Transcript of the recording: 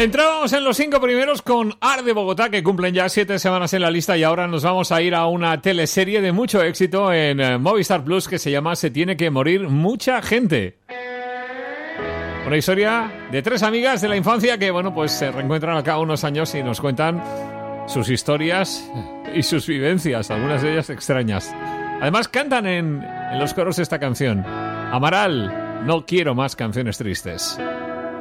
Entrábamos en los 5 primeros con Ar de Bogotá, que cumplen ya 7 semanas en la lista, y ahora nos vamos a ir a una teleserie de mucho éxito en Movistar Plus que se llama Se tiene que morir mucha gente. Una historia de 3 amigas de la infancia que, bueno, pues se reencuentran al cabo de unos años y nos cuentan sus historias y sus vivencias, algunas de ellas extrañas. Además cantan en los coros esta canción. Amaral, no quiero más canciones tristes.